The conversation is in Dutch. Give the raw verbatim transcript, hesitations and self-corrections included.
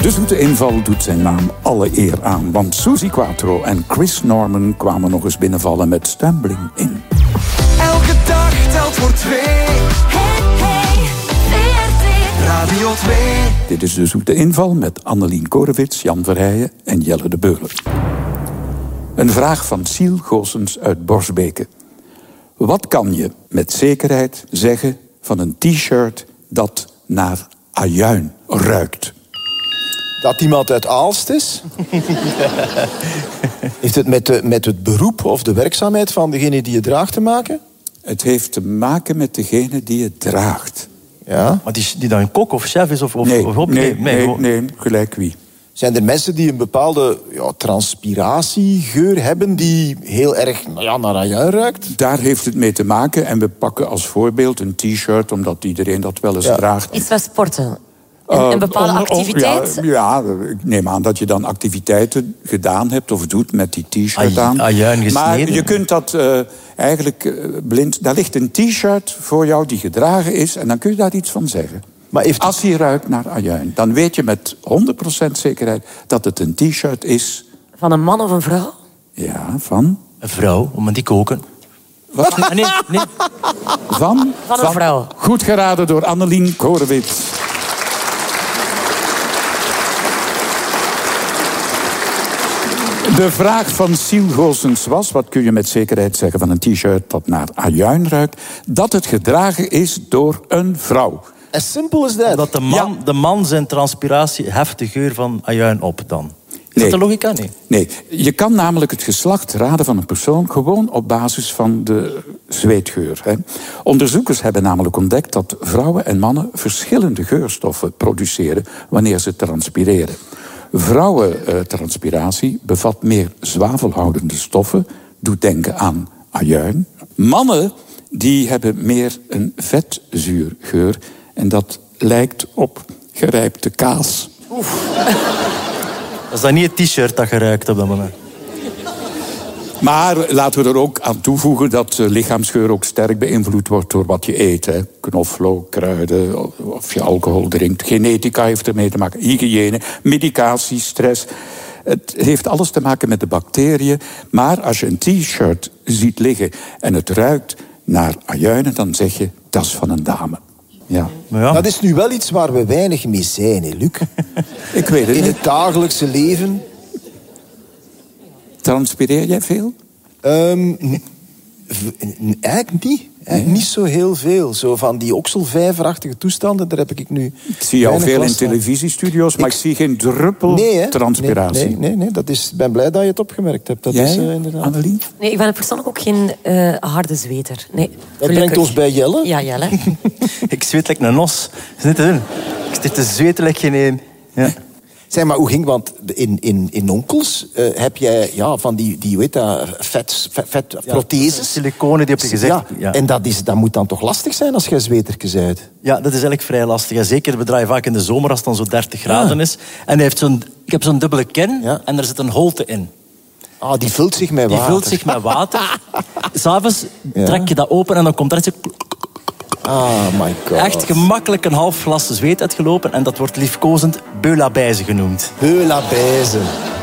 De zoete inval doet zijn naam alle eer aan. Want Suzy Quatro en Chris Norman kwamen nog eens binnenvallen met Stumbling In. Elke dag telt voor twee. Hey, hey, V R T Radio twee. Dit is de zoete inval met Annelien Korewits, Jan Verheijen en Jelle de Beuler. Een vraag van Siel Goossens uit Borsbeke. Wat kan je met zekerheid zeggen van een t-shirt dat naar ajuin ruikt? Dat iemand uit Aalst is? Heeft het met, de, met het beroep of de werkzaamheid van degene die het draagt te maken? Het heeft te maken met degene die het draagt. Ja? Maar die, die dan een kok of chef is? Of, of, Nee, of op? nee, nee, nee, nee, nee, gelijk wie. Zijn er mensen die een bepaalde ja, transpiratiegeur hebben die heel erg nou ja, naar ajuin ruikt? Daar heeft het mee te maken. En we pakken als voorbeeld een t-shirt, omdat iedereen dat wel eens Ja. draagt. Iets van sporten. Een, een bepaalde Uh, om- om- activiteit. Ja, ja, ik neem aan dat je dan activiteiten gedaan hebt of doet met die t-shirt Aj- aan. ajuin gesneden. Maar je kunt dat uh, eigenlijk uh, blind... Daar ligt een t-shirt voor jou die gedragen is en dan kun je daar iets van zeggen. Maar heeft... Als hij ruikt naar ajuin, dan weet je met honderd procent zekerheid dat het een t-shirt is. Van een man of een vrouw? Ja, van... Een vrouw, om die koken. Wat? Ah, nee, nee. Van? Van een vrouw. Goed geraden door Annelien Korewits. De vraag van Siel Goossens was... wat kun je met zekerheid zeggen van een t-shirt dat naar ajuin ruikt? Dat het gedragen is door een vrouw. As simple as that. Dat de man, de man zijn transpiratie heft de geur van ajuin op dan. Is Nee. dat de logica? Nee. Nee, je kan namelijk het geslacht raden van een persoon... gewoon op basis van de zweetgeur. Hè. Onderzoekers hebben namelijk ontdekt dat vrouwen en mannen... verschillende geurstoffen produceren wanneer ze transpireren. Vrouwentranspiratie bevat meer zwavelhoudende stoffen... doet denken aan ajuin. Mannen die hebben meer een vetzuurgeur... en dat lijkt op gerijpte kaas. Dat is dan niet het t-shirt dat je ruikt op dat moment. Maar laten we er ook aan toevoegen dat uh, lichaamsgeur ook sterk beïnvloed wordt door wat je eet. Hè. Knoflook, kruiden, of je alcohol drinkt. Genetica heeft ermee te maken. Hygiëne, medicatie, stress. Het heeft alles te maken met de bacteriën. Maar als je een t-shirt ziet liggen en het ruikt naar ajuinen... dan zeg je, dat is van een dame. Ja. Maar ja. Dat is nu wel iets waar we weinig mee zijn, hè, Luc. Ik weet het In niet. het dagelijkse leven... Transpireer jij veel? Um, n- v- n- eigenlijk niet. Eigenlijk niet zo heel veel. Zo van die okselvijverachtige toestanden, daar heb ik nu... Ik zie jou weinig veel in last van. televisiestudio's, maar ik, Ik- zie geen druppel Nee, hè? transpiratie. Nee, nee, nee, nee. Dat is, ik ben blij dat je het opgemerkt hebt. Dat Jij, is uh, inderdaad... Annelien? Nee, ik ben persoonlijk ook geen uh, harde zweter. Nee, Dat gelukkig. brengt ons bij Jelle. Ja, Jelle. Ik zweet like een os. Dat is niet te doen. Ik zit te zweten like geen één. Ja. Zeg maar, hoe ging, want in, in, in Onkels uh, heb jij ja, van die, die hoe heet dat, vet, vet, vet protheses. Siliconen die op je gezicht... Ja, Ja. en dat, is, dat moet dan toch lastig zijn als jij zwetertje bent? Ja, dat is eigenlijk vrij lastig. Ja, zeker, we draaien vaak in de zomer als het dan zo dertig graden Ja. is. En hij heeft zo'n, ik heb zo'n dubbele kin Ja. en er zit een holte in. Ah, die vult zich met Die water. vult zich met water. S'avonds Ja. trek je dat open en dan komt er iets... Ah, my god. Echt gemakkelijk een half glas zweet uitgelopen en dat wordt liefkozend beulabijze genoemd. Beulabijzen.